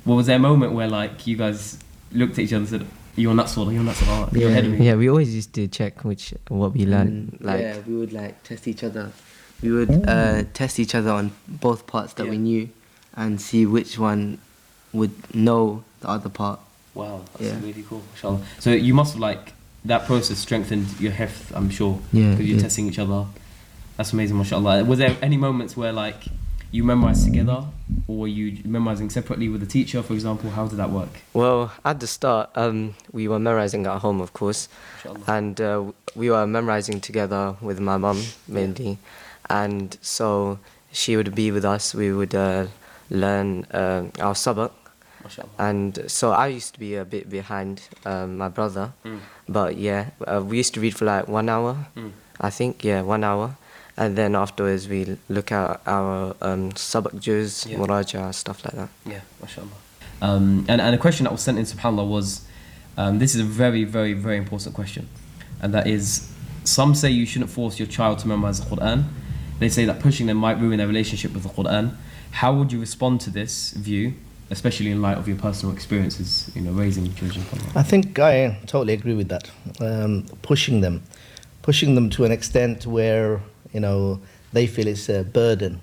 Well, was there a moment where like you guys looked at each other and said, "You're on that surah, you're on that surah, you're ahead of me"? Yeah, we always used to check what we learned. Yeah, we would like test each other. We would test each other on both parts that we knew, and see which one would know the other part. Wow, that's really cool, mashallah. So you must have like that process strengthened your hifz, I'm sure. Yeah, because you're testing each other. That's amazing, mashallah. Was there any moments where like you memorized together, or were you memorizing separately with the teacher, for example? How did that work? Well, at the start, we were memorizing at home, of course, and we were memorizing together with my mum mainly, and so she would be with us. We would learn our sabak, and so I used to be a bit behind my brother, but we used to read for like 1 hour, I think, 1 hour. And then afterwards we look at our sabak juz, muraja, stuff like that. Yeah, mashallah. And a question that was sent in, subhanAllah, was, this is a very, very, very important question. And that is, some say you shouldn't force your child to memorize the Quran. They say that pushing them might ruin their relationship with the Quran. How would you respond to this view, especially in light of your personal experiences, raising children? I think I totally agree with that. Pushing them to an extent where they feel it's a burden.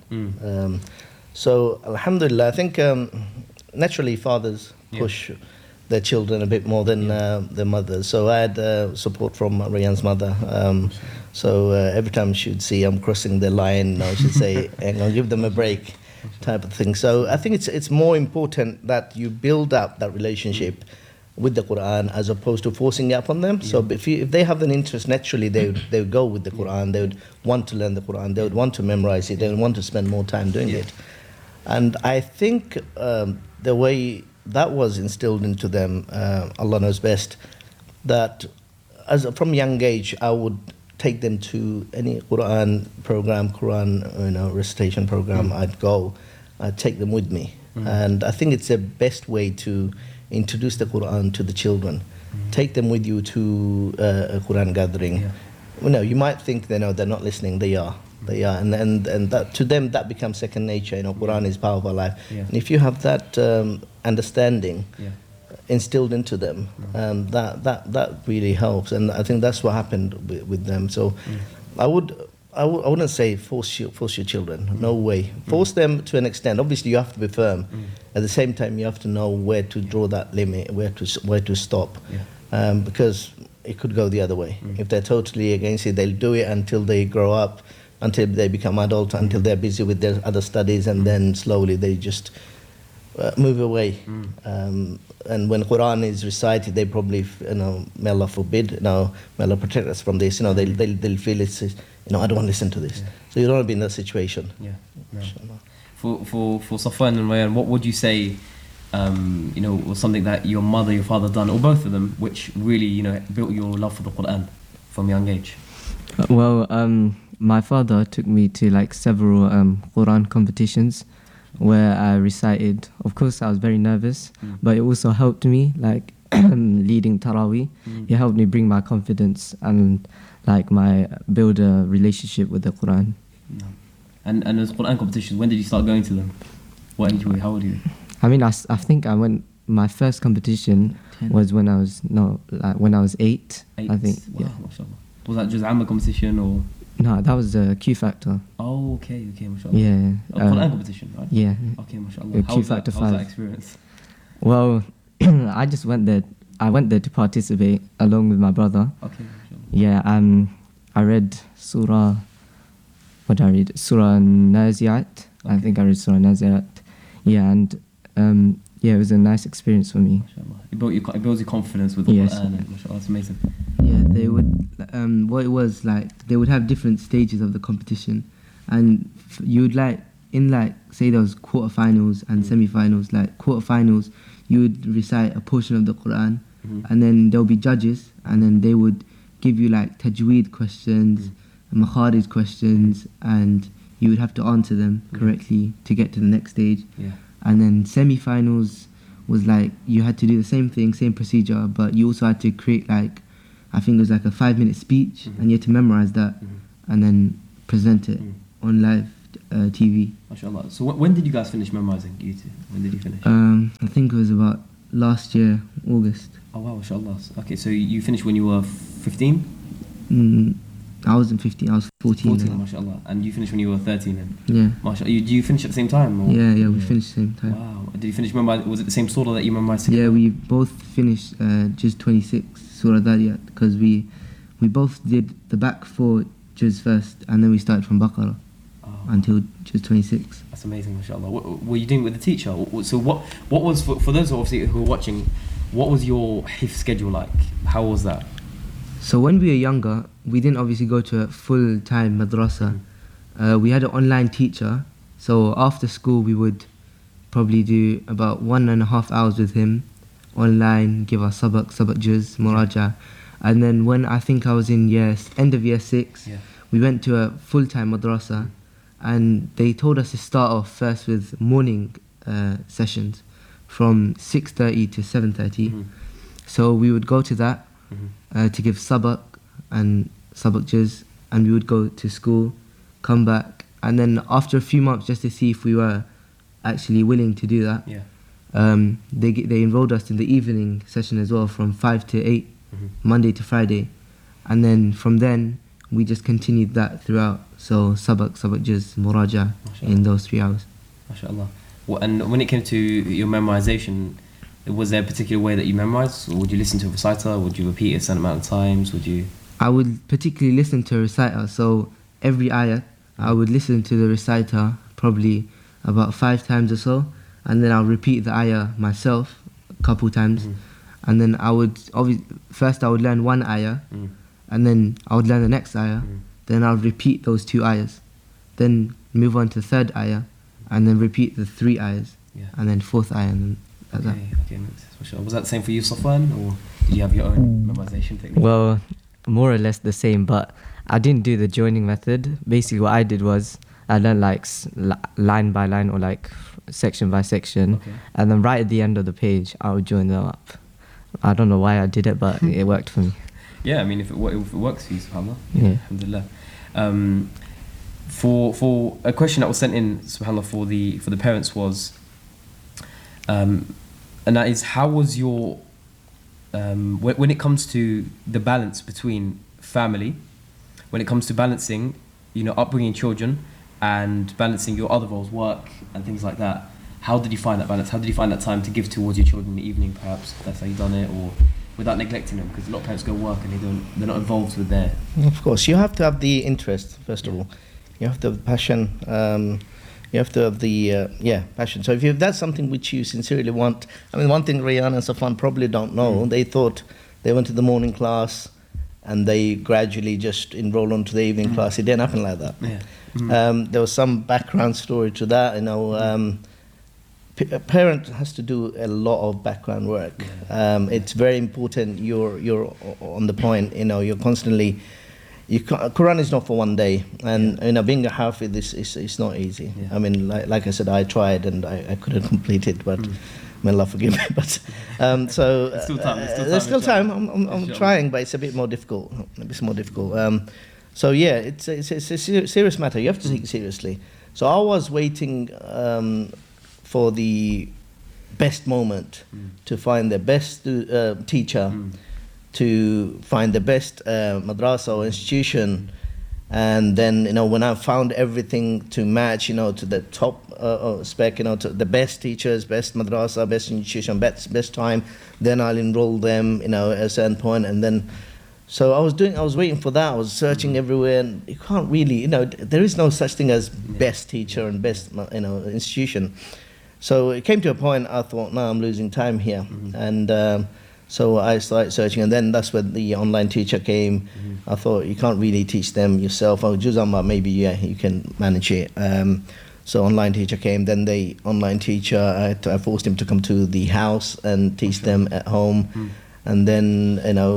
So alhamdulillah, I think naturally fathers push their children a bit more than their mothers. So I had support from Rayyan's mother. So every time she would see I'm crossing the line, she'd say, "Hang on, give them a break," type of thing. So I think it's more important that you build up that relationship with the Quran as opposed to forcing it upon them. So if they have an interest, naturally they would go with the Quran. They would want to learn the Quran. They would want to memorize it. They would want to spend more time doing it. And I think the way that was instilled into them, Allah knows best, that from a young age I would take them to any Quran program, Quran recitation program. I'd take them with me. And I think it's the best way to introduce the Quran to the children. Take them with you to a Quran gathering. You might think they're not listening. They are, and that to them that becomes second nature. Quran is part of our life, and if you have that understanding instilled into them, that really helps. And I think that's what happened with them. So I wouldn't say force your children. No way. Force them to an extent. Obviously, you have to be firm. At the same time, you have to know where to draw that limit, where to stop, because it could go the other way. If they're totally against it, they'll do it until they grow up, until they become adult, until they're busy with their other studies, and then slowly they just move away. And when Quran is recited, they probably, may Allah forbid, may Allah protect us from this. They'll feel it's. I don't want to listen to this. So you don't want to be in that situation. For Safwan and Rayyan, what would you say, was something that your mother, your father done, or both of them, which really, built your love for the Quran from a young age? Well, my father took me to like several Quran competitions where I recited. Of course, I was very nervous, but it also helped me, like leading Taraweeh. It helped me bring my confidence and build a relationship with the Quran. And those Quran competitions, when did you start going to them? What age were you? How old were you? I mean, I think I went. My first competition was when I was 8. I think. Wow, mashallah. Was that just Amma competition or? No, that was a Q Factor. Oh, okay, mashallah. Yeah. Quran competition, right? Yeah. Okay, mashallah. Q Factor 5. How was that experience? Well, I just went there. I went there to participate along with my brother. Okay, mashallah. Yeah. I read Surah. What did I read? Surah Nazi'at. Okay. I think I read Surah Nazi'at. Yeah, and it was a nice experience for me. Mashallah. It builds your confidence with the Quran. And mashallah, that's amazing. Yeah, they would. What it was like, they would have different stages of the competition, and you would say there was quarterfinals and semi-finals. Like quarterfinals, you would recite a portion of the Quran, and then there'll be judges, and then they would give you like tajweed questions, makharij questions, and you would have to answer them correctly to get to the next stage. And then semi-finals was like you had to do the same thing, same procedure, but you also had to create I think it was like a 5-minute speech, and you had to memorize that and then present it on live TV. MashaAllah. So when did you guys finish memorizing, you two? When did you finish? I think think it was about last year, August. Oh wow, mashallah. Okay, so you finished when you were 15? I wasn't 15, I was 14. 14, then. mashallah. And you finished when you were 13 then? Yeah. Mashallah. Do you finish at the same time? Or? Yeah, we finished the same time. Wow. Did you finish, was it the same surah that you memorized together? Yeah, we both finished Juz 26, Surah Dariyat, because we both did the back 4 Juz first, and then we started from Baqarah until Juz 26. That's amazing, mashallah. What were you doing with the teacher? So what was, for those obviously who are watching, what was your hifz schedule like? How was that? So when we were younger, we didn't obviously go to a full-time madrasa. We had an online teacher, so after school we would probably do about 1.5 hours with him online, give our sabak juz, muraja. And then when I think I was in end of year 6, we went to a full-time madrasa, and they told us to start off first with morning sessions from 6:30 to 7:30. So we would go to that to give sabak and sabak juz, and we would go to school, come back, and then after a few months, just to see if we were actually willing to do that, they enrolled us in the evening session as well, from 5 to 8, Monday to Friday, and then from then we just continued that throughout. So sabak juz, muraja in those 3 hours. MashaAllah. Well, and when it came to your memorization, was there a particular way that you memorized? Or would you listen to a reciter? Would you repeat a certain amount of times? I would particularly listen to a reciter. So every ayah, I would listen to the reciter probably about 5 times or so, and then I'll repeat the ayah myself a couple times, and then I would first I would learn one ayah, and then I would learn the next ayah, then I'll repeat those 2 ayahs, then move on to the 3rd ayah, and then repeat the 3 ayahs, and then 4th ayah, and then like that. Okay, was that the same for you, Safwan, or did you have your own memorization technique? Well, more or less the same, but I didn't do the joining method. Basically what I did was I learned like line by line, or like section by section, and then right at the end of the page I would join them up. I don't know why I did it, but it worked for me. Yeah, I mean, if it works for you, subhanAllah, Yeah. alhamdulillah. For a question that was sent in, subhanAllah, for the parents was, and that is, how was your, when it comes to the balance between family, when it comes to balancing, upbringing children and balancing your other roles, work and things like that, how did you find that balance? How did you find that time to give towards your children in the evening, perhaps, if that's how you done it, or without neglecting them? Because a lot of parents go work and they're not involved with their... Of course, you have to have the interest, first of all. You have to have the passion. You have to have the passion. So if that's something which you sincerely want, I mean, one thing Rayyan and Safwan probably don't know, they thought they went to the morning class and they gradually just enroll onto the evening class. It didn't happen like that. There was some background story to that. A parent has to do a lot of background work. It's very important. You're on the point. You're constantly. Quran is not for one day, and being a Hafiz is not easy. I mean, like I said, I tried and I couldn't complete it, but may Allah forgive me. But so there's still time. I'm trying, but it's a bit more difficult. So yeah, it's a serious matter. You have to take it seriously. So I was waiting for the best moment to find the best teacher, to find the best madrasa or institution, and then when I found everything to match, to the top spec, to the best teachers, best madrasa, best institution, best time, then I'll enroll them, at a certain point, and then. So I was waiting for that. I was searching everywhere, and you can't really, there is no such thing as best teacher and best, institution. So it came to a point I thought, no, I'm losing time here, and. So I started searching, and then that's when the online teacher came. I thought, you can't really teach them yourself. Oh, Juz'amma, maybe, you can manage it. So online teacher came, then the online teacher, I forced him to come to the house and teach them at home. And then,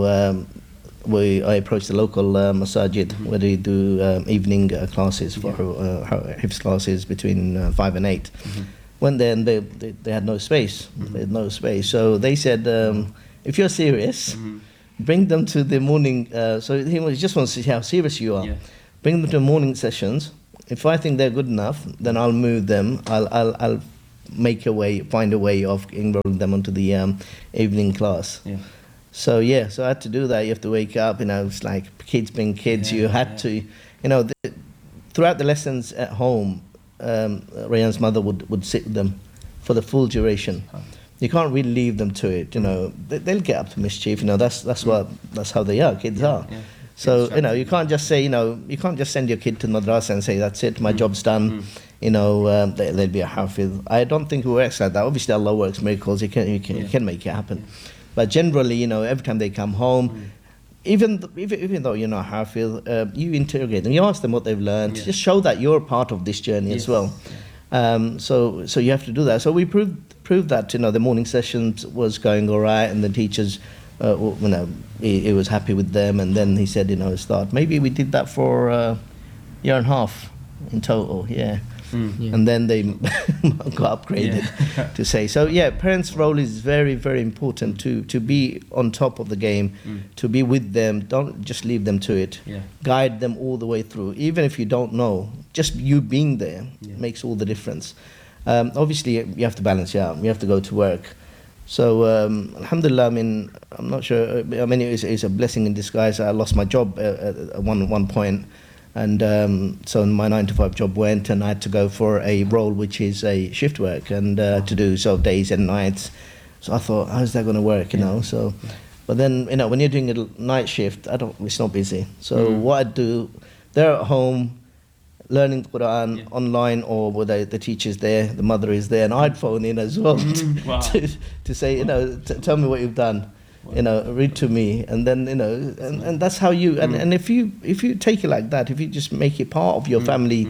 I approached the local masajid where they do evening classes for hifz classes between 5 and 8. Went there and they had no space. They had no space. So they said, if you're serious, bring them to the morning. So he just wants to see how serious you are. Bring them to morning sessions. If I think they're good enough, then I'll move them. I'll find a way of enrolling them onto the evening class. Yeah. So so I had to do that. You have to wake up, it's like kids being kids. You had to, throughout the lessons at home, Rayyan's mother would sit with them for the full duration. You can't really leave them to it, they'll get up to mischief, that's how they are, kids are. Yeah. So, you can't just say, you can't just send your kid to madrasa and say, that's it, my job's done, they'll be a hafiz. I don't think it works like that. Obviously, Allah works miracles, you can make it happen. Yeah. But generally, every time they come home, even though you're not hafiz, you interrogate them, you ask them what they've learned, just show that you're part of this journey as well. So you have to do that. So we proved that, the morning sessions was going all right, and the teachers, he was happy with them, and then he said, maybe we did that for a year and a half in total, and then they got upgraded to say. So parents' role is very, very important to be on top of the game, to be with them. Don't just leave them to it. Guide them all the way through, even if you don't know. Just you being there makes all the difference. Obviously, you have to balance out. You have to go to work. So alhamdulillah, I'm not sure. It's a blessing in disguise. I lost my job at one point. And so my 9-to-5 job went, and I had to go for a role which is a shift work, and to do days and nights. So I thought, how's that going to work, So, but then when you're doing a night shift, it's not busy. So what I do, they're at home learning the Quran online, or with the teacher's there, the mother is there, and I'd phone in as well to say, tell me what you've done. Read to me, and then and that's how you and if you take it like that, if you just make it part of your family,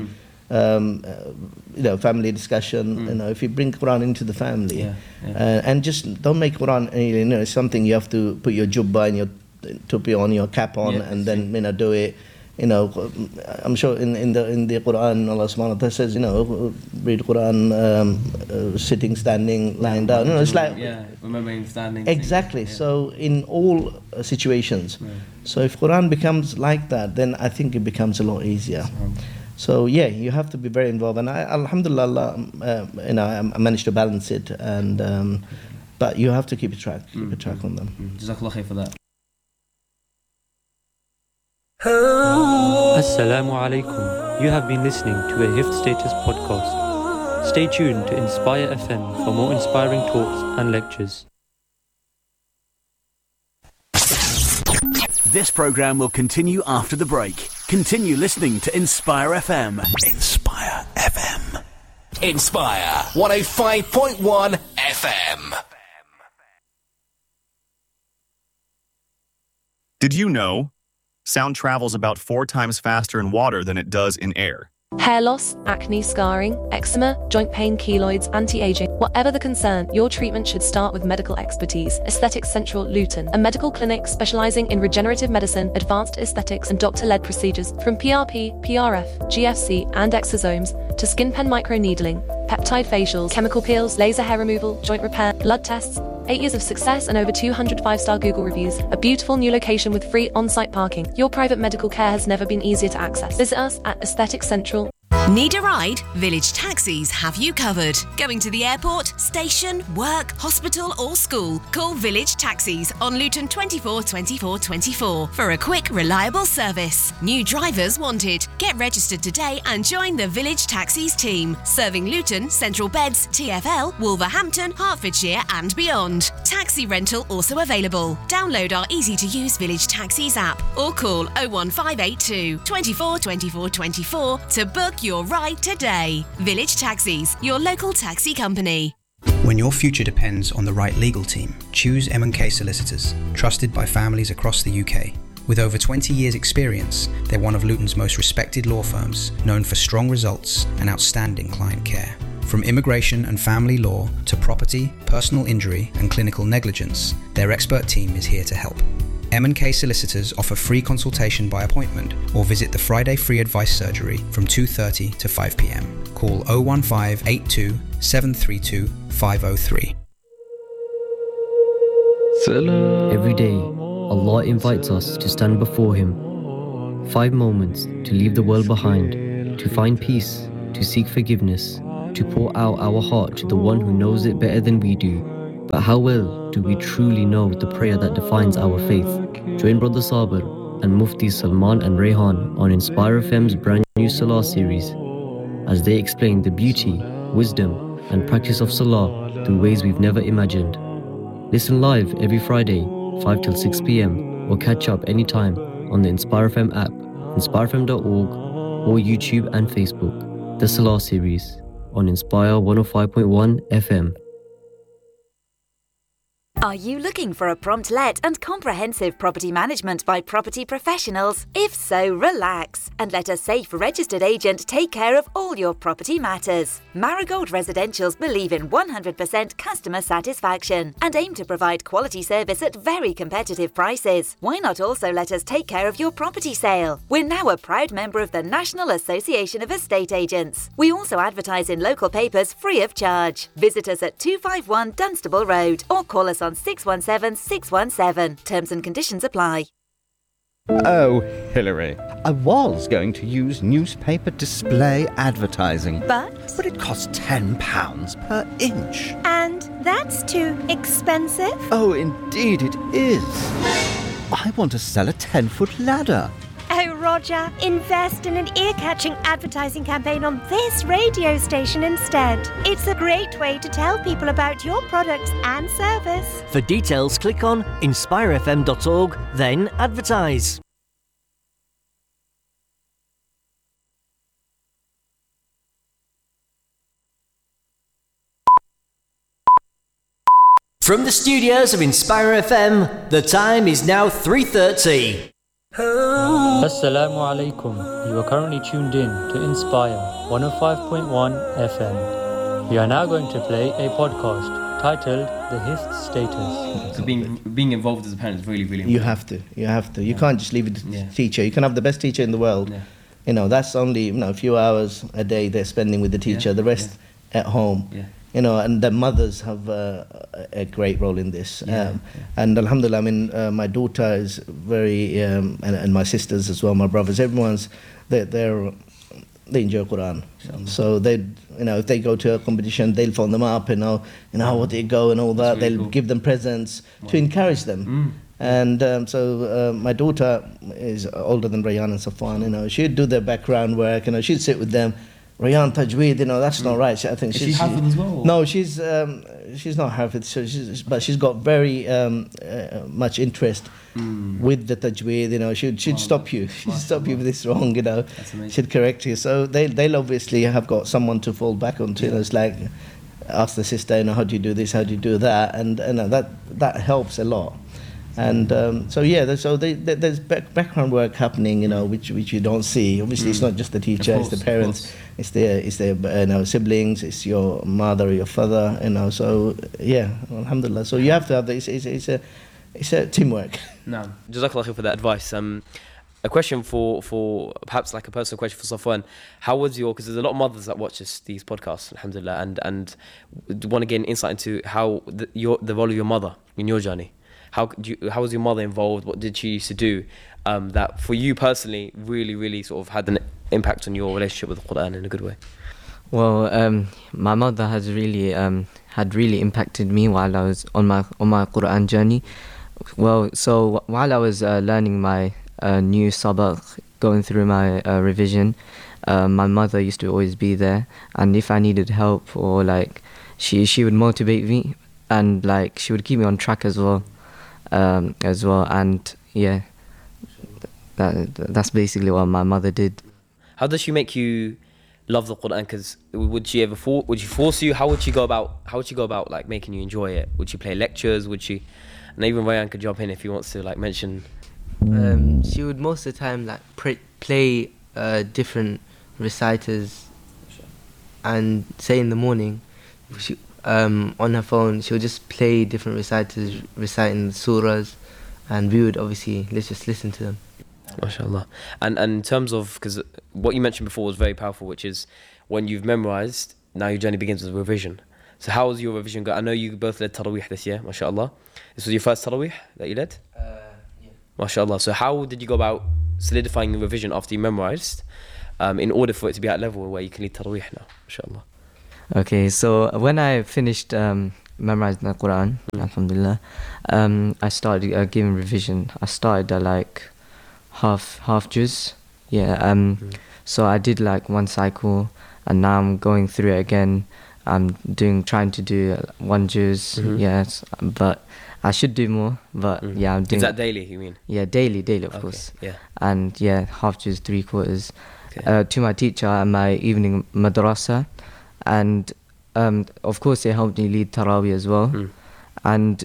family discussion, if you bring Quran into the family, and just don't make Quran something you have to put your jubba and your tupi on, your cap on, and then do it. I'm sure in the Quran, Allah subhanahu wa ta'ala says, read Quran sitting, standing, lying down. It's like remembering standing. Exactly. So in all situations. So if Quran becomes like that, then I think it becomes a lot easier. So you have to be very involved, and alhamdulillah, I managed to balance it, and but you have to keep a track on them. Jazakallah khair for that. Assalamu alaikum. You have been listening to a Hifz Status podcast. Stay tuned to Inspire FM for more inspiring talks and lectures. This program will continue after the break. Continue listening to Inspire FM. Inspire FM. Inspire 105.1 FM. Did you know? Sound travels about 4 times faster in water than it does in air. Hair loss, acne, scarring, eczema, joint pain, keloids, anti-aging. Whatever the concern, your treatment should start with medical expertise. Aesthetics Central Luton, a medical clinic specializing in regenerative medicine, advanced aesthetics and doctor-led procedures from PRP, PRF, GFC and exosomes to skin pen microneedling, peptide facials, chemical peels, laser hair removal, joint repair, blood tests. 8 years of success and over 200 5-star Google reviews. A beautiful new location with free on-site parking. Your private medical care has never been easier to access. Visit us at Aesthetics Central. Need a ride? Village Taxis have you covered. Going to the airport, station, work, hospital or school? Call Village Taxis on Luton 24 24 24 for a quick, reliable service. New drivers wanted. Get registered today and join the Village Taxis team. Serving Luton, Central Beds, TfL, Wolverhampton, Hertfordshire and beyond. Taxi rental also available. Download our easy-to-use Village Taxis app or call 01582 24 24 24 to book your ride today. Village Taxis, your local taxi company. When your future depends on the right legal team, choose M&K Solicitors, trusted by families across the UK. With over 20 years' experience, they're one of Luton's most respected law firms, known for strong results and outstanding client care. From immigration and family law to property, personal injury and clinical negligence, their expert team is here to help. M&K Solicitors offer free consultation by appointment or visit the Friday Free Advice Surgery from 2:30 to 5 p.m. Call 01582 732 503. Every day, Allah invites us to stand before Him. 5 moments to leave the world behind, to find peace, to seek forgiveness, to pour out our heart to the one who knows it better than we do. But how well do we truly know the prayer that defines our faith? Join Brother Sabir and Mufti Salman and Rehan on Inspire FM's brand new Salah series as they explain the beauty, wisdom and practice of Salah through ways we've never imagined. Listen live every Friday, 5 till 6 p.m. or catch up anytime on the Inspire FM app, inspirefm.org or YouTube and Facebook. The Salah series on Inspire 105.1 FM. Are you looking for a prompt let and comprehensive property management by property professionals? If so, relax and let a safe registered agent take care of all your property matters. Marigold Residentials believe in 100% customer satisfaction and aim to provide quality service at very competitive prices. Why not also let us take care of your property sale? We're now a proud member of the National Association of Estate Agents. We also advertise in local papers free of charge. Visit us at 251 Dunstable Road or call us on 617 617. Terms and conditions apply. Oh, Hilary, I was going to use newspaper display advertising. But it costs £10 per inch. And that's too expensive? Oh, indeed it is. I want to sell a 10-foot ladder. Oh, Roger, invest in an ear-catching advertising campaign on this radio station instead. It's a great way to tell people about your products and service. For details, click on inspirefm.org, then advertise. From the studios of Inspire FM, the time is now 3:30. Assalamu alaikum. You are currently tuned in to Inspire 105.1 FM. We are now going to play a podcast titled The Hifz Status. So being involved as a parent is really, really important. You have to. You can't just leave it to the teacher. You can have the best teacher in the world. Yeah. You know, that's only a few hours a day they're spending with the teacher. The rest at home. Yeah. You know, and the mothers have a great role in this. And alhamdulillah, I mean, my daughter is very, and my sisters as well, my brothers, everyone's, they enjoy Quran. So they, if they go to a competition, they'll phone them up, how would they go and all that. Really they'll give them presents to encourage them. And so my daughter is older than Rayan and Safwan. She'd do their background work. She'd sit with them. Rayan Tajweed, that's not right. I think she's Hafid as well? No, she's not Hafid, but she's got very much interest with the Tajweed. She'd stop you. She'd stop you with this wrong. She'd correct you. So they'll obviously have got someone to fall back onto. It's like ask the sister, how do you do this? How do you do that? And that helps a lot. And there's background work happening, which you don't see. Obviously, it's not just the teacher; it's the parents, it's their siblings, it's your mother or your father. So alhamdulillah. So you have to have this. It's a teamwork. No, Jazakallah khair for that advice. A question for perhaps like a personal question for Safwan. How was because there's a lot of mothers that watch these podcasts, alhamdulillah, and want to gain insight into how the role of your mother in your journey. How was your mother involved? What did she used to do that for you personally really, really sort of had an impact on your relationship with the Quran in a good way? Well, my mother has really had really impacted me while I was on my Quran journey. Well, so while I was learning my new sabaq, going through my revision, my mother used to always be there, and if I needed help or she would motivate me, and she would keep me on track as well. And that's basically what my mother did. How does she make you love the Quran? Because would she force you? How would she go about making you enjoy it? Would she play lectures? Would she? And even Rayan could jump in if he wants to mention. She would most of the time play different reciters, and say in the morning, on her phone, she'll just play different reciters reciting the surahs, and we would obviously just listen to them. MashaAllah. And in terms of, because what you mentioned before was very powerful, which is when you've memorized, now your journey begins with revision. So how was your revision go? I know you both led Taraweeh this year, MashaAllah. This was your first Taraweeh that you led? Yeah. MashaAllah. So how did you go about solidifying the revision after you memorized in order for it to be at level where you can lead Taraweeh now, MashaAllah? Okay, so when I finished memorizing the Quran, alhamdulillah, I started giving revision. I started at like half juz. Yeah. So I did like one cycle, and now I'm going through it again. I'm trying to do one juz. Yes, but I should do more. But yeah, I'm doing. Is that daily? You mean? Yeah, daily, of course. Yeah. And yeah, half juz, 3/4. To my teacher at my evening madrasa, and of course they helped me lead Taraweeh as well. And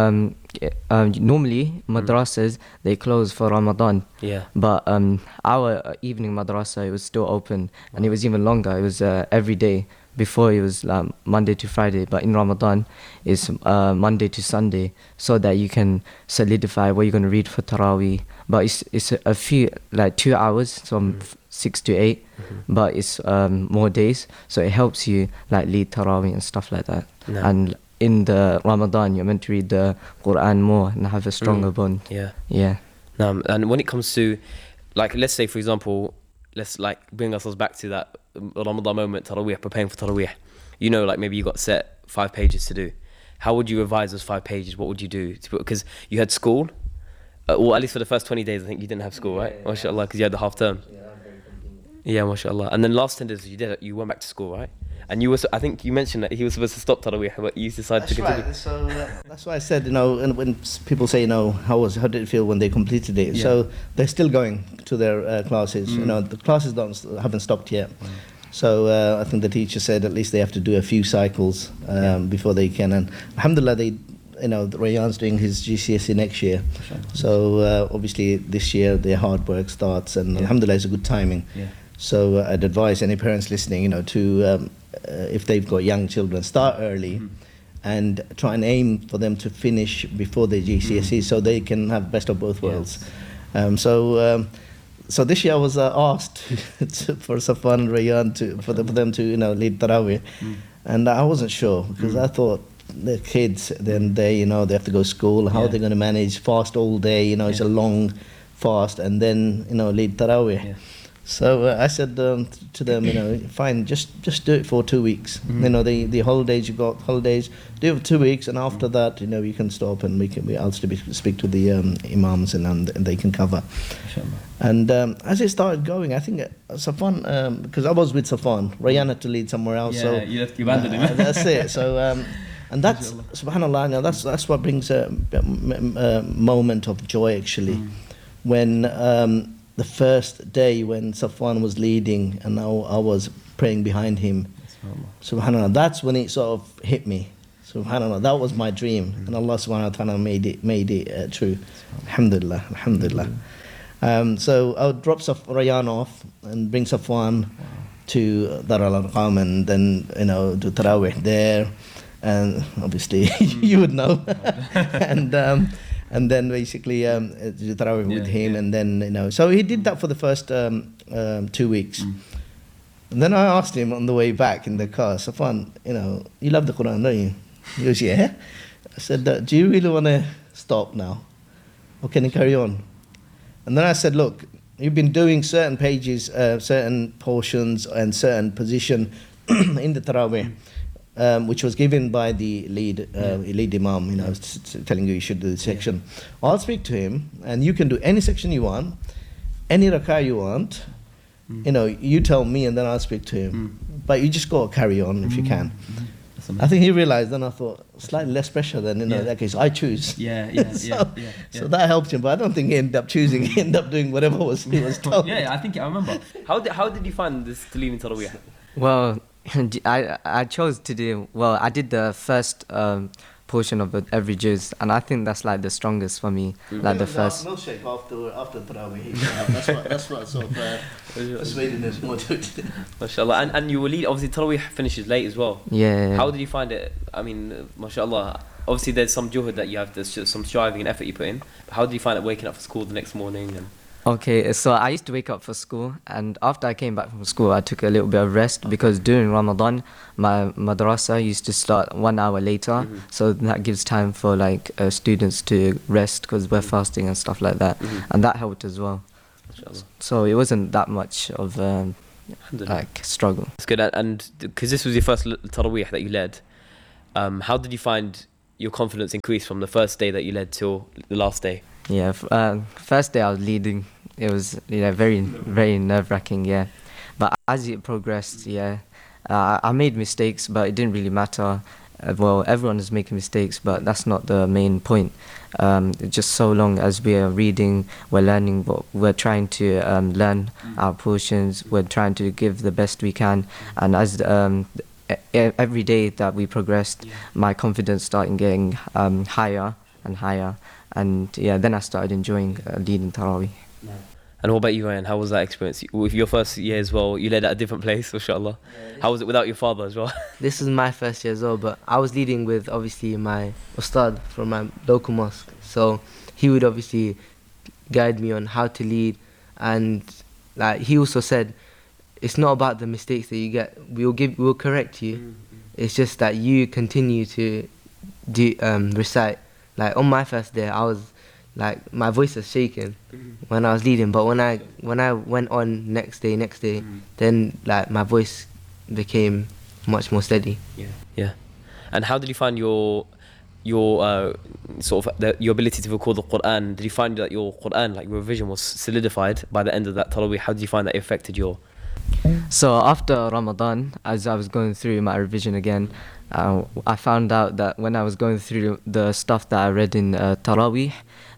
normally madrasas they close for Ramadan. Yeah. But our evening madrasa, it was still open, and it was even longer. It was every day. Before it was Monday to Friday, but in Ramadan it's Monday to Sunday, so that you can solidify what you're going to read for Taraweeh. But it's a few, like 2 hours from 6 to 8, but it's more days, so it helps you like lead Taraweeh and stuff like that. No. And in the Ramadan you're meant to read the Quran more and have a stronger bond. Yeah. And when it comes to, like, let's say for example, let's like bring ourselves back to that Ramadan moment, Taraweeh, preparing for Taraweeh. You know, like maybe you got set 5 pages to do. How would you revise those 5 pages? What would you do? Because you had school, or at least for the first 20 days, I think you didn't have school, right? MashaAllah, because you had the half term. Yeah, MashaAllah. And then last 10 days you went back to school, right? And you were, I think you mentioned that he was supposed to stop Taraweeh, but you decided to continue. Right. So that's why I said, you know, and when people say, you know, how did it feel when they completed it? Yeah. So they're still going to their classes. You know, the classes haven't stopped yet. So I think the teacher said at least they have to do a few cycles before they can. And alhamdulillah, Rayyan's doing his GCSE next year. So obviously this year their hard work starts, and alhamdulillah, it's a good timing. Yeah. So I'd advise any parents listening, you know, to if they've got young children, start early and try and aim for them to finish before their GCSE, so they can have best of both worlds. So this year I was asked for Safwan and Rayyan for them to lead Taraweeh, and I wasn't sure because I thought the kids then they have to go to school. How are they going to manage fast all day? It's a long fast, and then lead Taraweeh. Yeah. So I said to them, fine, just do it for 2 weeks. The holidays, you got holidays, do it for 2 weeks, and after that, you can stop and I'll speak to the imams and they can cover. And as it started going, I think Safwan, because I was with Safwan, Rayyan had to lead somewhere else. Yeah, so you abandoned him. That's it. So and that's subhanallah. That's what brings a moment of joy actually, when. The first day when Safwan was leading and I was praying behind him, subhanallah, that's when it sort of hit me. Subhanallah, that was my dream, and Allah subhanahu wa ta'ala made it true. Alhamdulillah. So I would drop Rayyan off and bring Safwan to Dar al-Arqam, and then do Taraweeh there, and obviously you would know, and then basically do Taraweeh with him, and then so he did that for the first 2 weeks. And then I asked him on the way back in the car, Safwan, you love the Quran, don't you? He goes, yeah. I said, do you really want to stop now, or can you carry on? And then I said, look, you've been doing certain pages, certain portions, and certain position in the Taraweeh. Which was given by the lead imam, telling you should do this section. I'll speak to him, and you can do any section you want, any rak'ah you want. You tell me, and then I'll speak to him. But you just got to carry on if you can. I think he realized, then I thought, slightly less pressure than in that case. I choose. So that helped him, but I don't think he ended up choosing. He ended up doing whatever he was told. I think I remember. How did you find this to lead in Taraweeh? Well, I chose to do I did the first portion of every juz, and I think that's like the strongest for me. Like the first. Milkshake after Taraweeh. That's what sort of persuaded us more to it. MashaAllah, and you will lead. Obviously, Taraweeh finishes late as well. Yeah. How did you find it? I mean, MashaAllah. Obviously, there's some juhud that you have. There's some striving and effort you put in. But how did you find it waking up for school the next morning and? Okay, so I used to wake up for school, and after I came back from school, I took a little bit of rest because during Ramadan, my madrasa used to start 1 hour later, so that gives time for students to rest because we're fasting and stuff like that, and that helped as well. So it wasn't that much of like struggle. That's good. And because this was your first Taraweeh that you led, how did you find your confidence increase from the first day that you led till the last day? Yeah, first day I was leading. It was very, very nerve-wracking, yeah. But as it progressed, yeah, I made mistakes, but it didn't really matter. Well, everyone is making mistakes, but that's not the main point. Just so long as we are reading, we're learning, we're trying to learn our portions, we're trying to give the best we can. And as every day that we progressed, my confidence started getting higher and higher. And yeah, then I started enjoying leading Taraweeh. And what about you, Ryan? How was that experience? With your first year as well, you led at a different place, mashallah. How was it without your father as well? This is my first year as well, but I was leading with obviously my ustad from my local mosque. So he would obviously guide me on how to lead, and like he also said, it's not about the mistakes that you get. We'll correct you. It's just that you continue to recite. Like on my first day, I was like my voice was shaking when I was leading, but when I went on next day, then like my voice became much more steady. Yeah. And how did you find your sort of your ability to record the Quran? Did you find that your Quran, like your revision, was solidified by the end of that Taraweeh? How did you find that it affected your? So after Ramadan, as I was going through my revision again, I found out that when I was going through the stuff that I read in Taraweeh,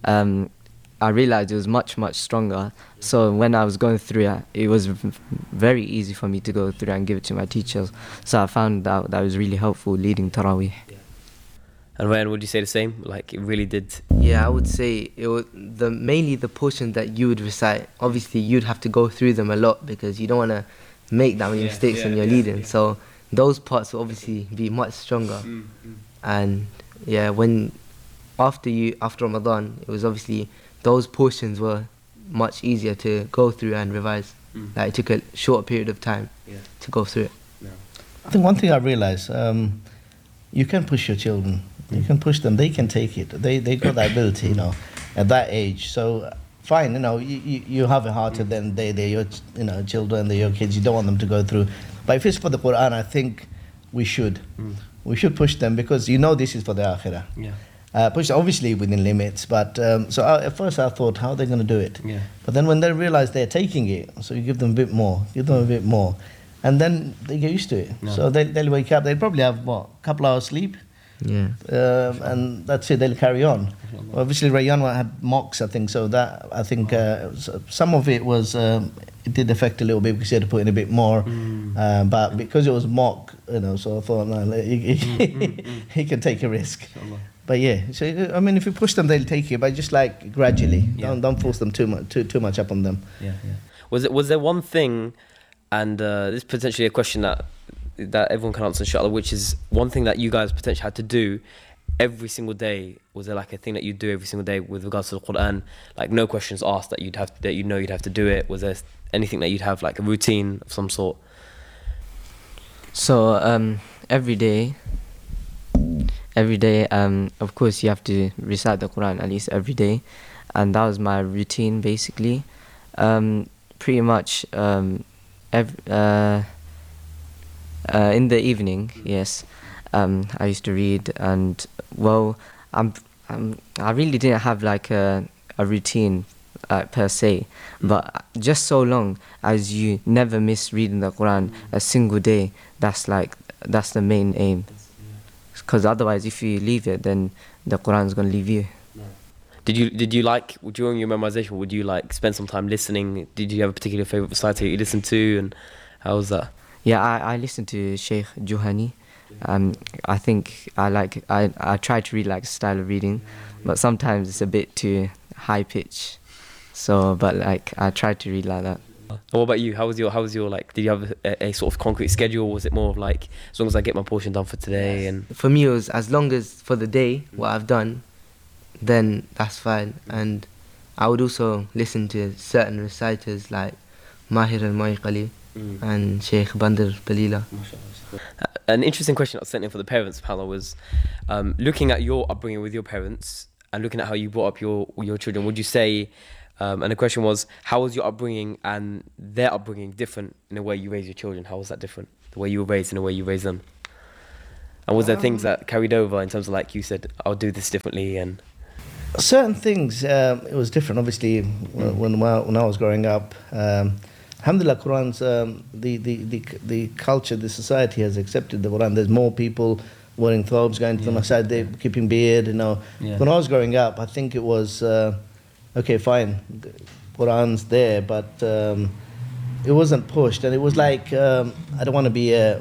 I realized it was much, much stronger. So when I was going through it, it was very easy for me to go through and give it to my teachers. So I found out that was really helpful leading Taraweeh. And Ryan, would you say the same? Like it really did? Yeah, I would say it was mainly the portion that you would recite. Obviously, you'd have to go through them a lot because you don't want to make that many mistakes when you're leading. So those parts will obviously be much stronger. And yeah, after Ramadan, it was obviously those portions were much easier to go through and revise. Like it took a short period of time to go through it. I think one thing I realized, you can push your children. You can push them. They can take it. They got that ability, at that age. So fine, you have it harder than they're your children, they're your kids. You don't want them to go through. But if it's for the Quran, I think we should. We should push them because this is for the Akhirah. Push obviously within limits, but so at first I thought, how are they going to do it? But then when they realize they're taking it, so you give them a bit more, and then they get used to it. So they'll wake up. They'll probably have a couple hours sleep. And that's it. They'll carry on. Obviously, Rayyan had mocks, I think. So that I think some of it was it did affect a little bit because he had to put in a bit more. But because it was mock, so I thought he can take a risk. But yeah, so I mean, if you push them, they'll take it. But just like gradually, don't force them too much up on them. Was there one thing, and this is potentially a question that everyone can answer, inshallah, which is one thing that you guys potentially had to do every single day? Was there like a thing that you do every single day with regards to the Quran, like no questions asked, that you'd have to do it? Was there anything that you'd have, like a routine of some sort? So every day, of course you have to recite the Quran at least every day, and that was my routine basically. Pretty much in the evening, yes, I used to read, and well, I really didn't have like a routine per se, but just so long as you never miss reading the Quran a single day, that's the main aim. Because otherwise, if you leave it, then the Quran is going to leave you. Did you like, during your memorization, would you like spend some time listening? Did you have a particular favorite reciter you listened to, and how was that? Yeah, I listened to Sheikh Juhani. I think I try to read like a style of reading, but sometimes it's a bit too high pitch. So, but like I try to read like that. And what about you? How was your like? Did you have a sort of concrete schedule? Was it more of like, as long as I get my portion done for today? And for me, it was as long as for the day what I've done, then that's fine. And I would also listen to certain reciters like Mahir al-Mu'iqali and Sheikh Bandar Balila. An interesting question I sent in for the parents panel was, looking at your upbringing with your parents and looking at how you brought up your children, would you say And the question was, how was your upbringing and their upbringing different in the way you raise your children? How was that different? The way you were raised and the way you raised them? And was there things that carried over in terms of, like you said, I'll do this differently? And certain things, it was different. Obviously, when I was growing up, alhamdulillah, Quran's the culture, the society has accepted the Quran. There's more people wearing thobes, going to the masjid, they're keeping beard. You know, when I was growing up, I think it was okay, fine, the Quran's there, but it wasn't pushed, and it was like I don't want to be a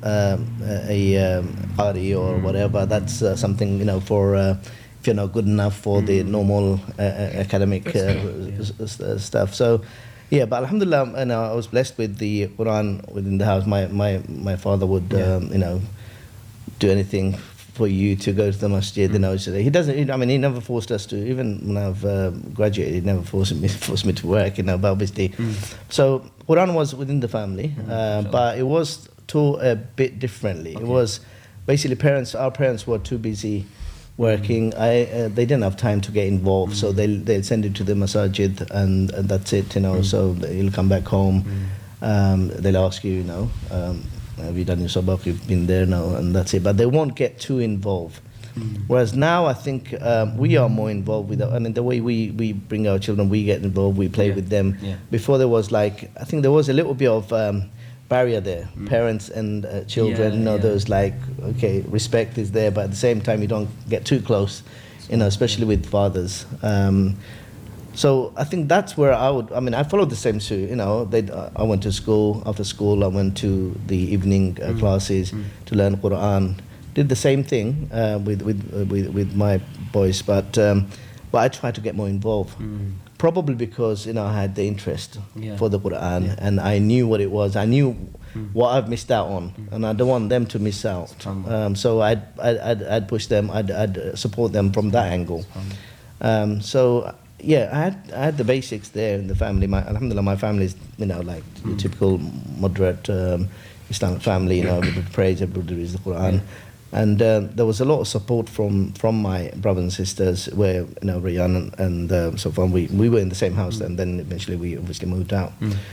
party or whatever. That's something, you know, for if you're not good enough for the normal academic stuff. So. Yeah, but alhamdulillah, you know, I was blessed with the Quran within the house. My father would, you know, do anything for you to go to the masjid. You know, so he doesn't. I mean, he never forced us to. Even when I've graduated, he never forced me to work. You know, but obviously, so Quran was within the family, but it was taught a bit differently. It was basically our parents were too busy working. They didn't have time to get involved, so they'll send it to the masajid, and that's it, you know. So you'll come back home, they'll ask you, you know, have you done your sabaq, you've been there now, and that's it. But they won't get too involved. Whereas now I think we are more involved with, I mean, the way we bring our children, we get involved, we play with them. Before there was like, I think there was a little bit of barrier there, parents and children, you know, there's like, okay, respect is there, but at the same time you don't get too close, you know, especially with fathers. So I think that's where I followed the same suit, you know. I went to school, after school I went to the evening classes to learn Quran, did the same thing with my boys, but I tried to get more involved. Probably because, you know, I had the interest for the Quran, and I knew what it was. I knew what I've missed out on, and I don't want them to miss out. So I'd push them. I'd support them from that angle. So yeah, I had the basics there in the family. Alhamdulillah, my family is, you know, like the typical moderate Islamic family. You know, everybody prays, everybody reads the Quran. And there was a lot of support from my brothers and sisters, where, you know, Riyan and so far we were in the same house, and then eventually we obviously moved out.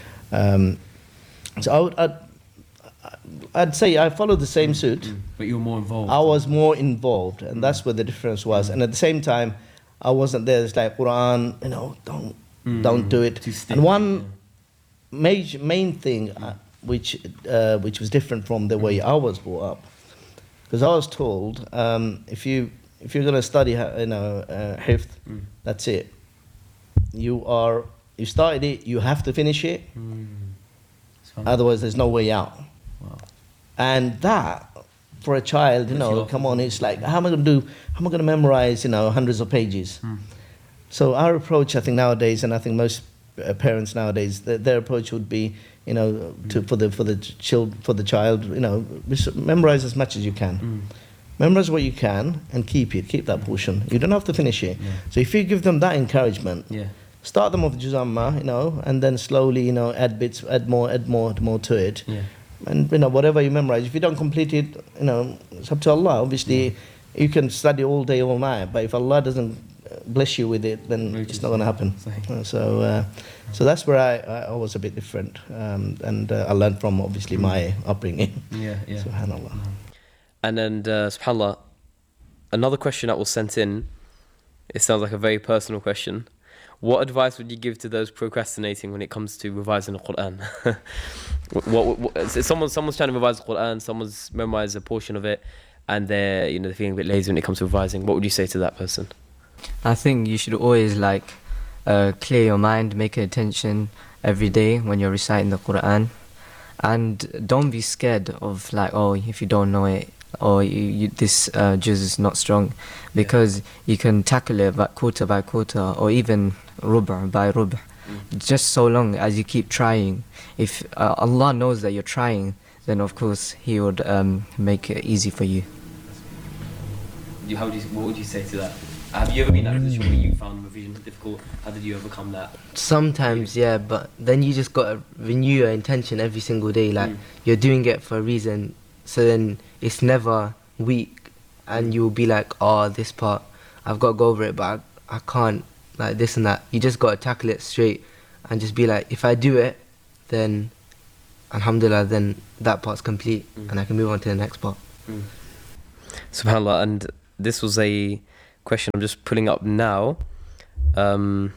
So I'd say I followed the same suit. But you were more involved. I was more involved, and that's where the difference was. And at the same time, I wasn't there. It's like Quran, you know, don't do it. And one main thing which was different from the way I was brought up. Because I was told, if you're going to study, you know, hifth, that's it. You started it, you have to finish it. Otherwise, there's no way out. Wow. And that, for a child, you know, come on, it's like, how am I going to memorize, you know, hundreds of pages? So our approach, I think nowadays, and I think most parents nowadays, their approach would be, you know, for the child, you know, memorize as much as you can. Memorize what you can and keep that portion. You don't have to finish it. So if you give them that encouragement, start them off Juz Amma, you know, and then slowly, you know, add bits, add more to it. And, you know, whatever you memorize, if you don't complete it, you know, it's up to Allah. Obviously, you can study all day, all night, but if Allah doesn't bless you with it, then it's not going to happen. So that's where I was a bit different, and I learned from, obviously, my upbringing. Subhanallah. And then, subhanallah, another question that was sent in, it sounds like a very personal question. What advice would you give to those procrastinating when it comes to revising the Quran? Someone's trying to revise the Quran, someone's memorized a portion of it, and they're feeling a bit lazy when it comes to revising. What would you say to that person? I think you should always clear your mind, make an attention every day when you're reciting the Quran, and don't be scared of if you don't know it, or this juz is not strong, because you can tackle it quarter by quarter, or even ruba by ruba, just so long as you keep trying. If Allah knows that you're trying, then of course He would make it easy for you. What would you say to that? Have you ever been in that position where you found revision difficult? How did you overcome that? Sometimes, yeah, but then you just got to renew your intention every single day. You're doing it for a reason, so then it's never weak, and you'll be like, oh, this part, I've got to go over it, but I can't like this and that. You just got to tackle it straight and just be like, if I do it, then alhamdulillah, then that part's complete and I can move on to the next part. SubhanAllah. And this was a question I'm just pulling up now. I'm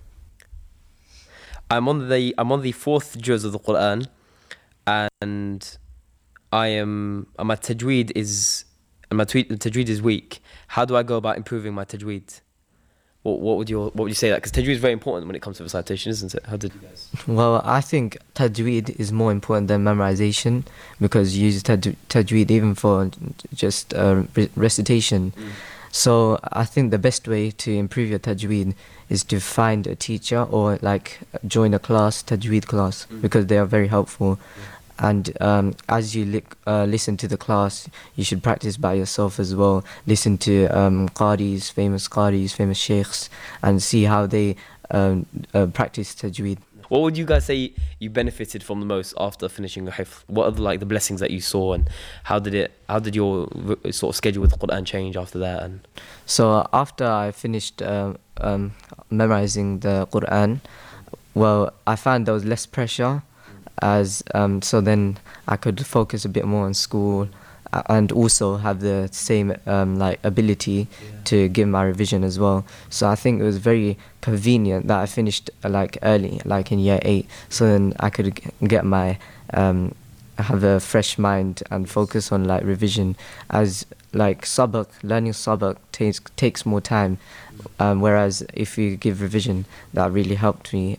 on the fourth juz of the Quran, and my tajweed is weak. How do I go about improving my tajweed? What would you say that? Because tajweed is very important when it comes to recitation, isn't it? How did you guys? Well, I think tajweed is more important than memorization, because you use tajweed even for just recitation. So I think the best way to improve your tajweed is to find a teacher or like join a class, tajweed class, because they are very helpful. And as you listen to the class, you should practice by yourself as well. Listen to qadis, famous sheikhs, and see how they practice tajweed. What would you guys say you benefited from the most after finishing your hifz? What are the blessings that you saw, and how did your sort of schedule with the Quran change after that? And so after I finished memorizing the Quran, well, I found there was less pressure, so then I could focus a bit more on school and also have the same ability to give my revision as well. So I think it was very convenient that I finished early, in year 8, so then I could get my have a fresh mind and focus on revision, as learning sabak takes more time, whereas if you give revision, that really helped me.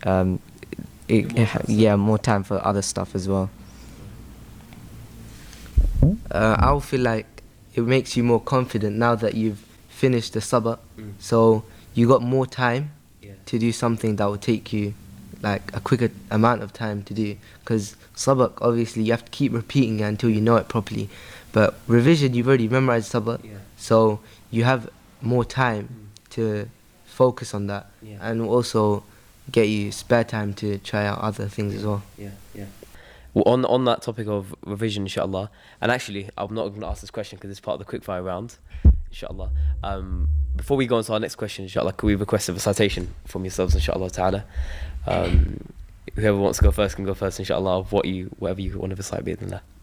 More time for other stuff as well. I'll feel like it makes you more confident now that you've finished the sabak, so you got more time to do something that will take you a quicker amount of time to do, because sabak, obviously you have to keep repeating it until you know it properly, but revision, you've already memorized sabak, so you have more time to focus on that, and also get you spare time to try out other things as well. Well, on that topic of revision, inshallah, and actually I'm not going to ask this question because it's part of the quickfire round, inshallah. Before we go on to our next question, inshallah, could we request a recitation from yourselves, inshallah ta'ala? Whoever wants to go first can go first, inshallah, of whatever you want to recite, bi'idhnillah.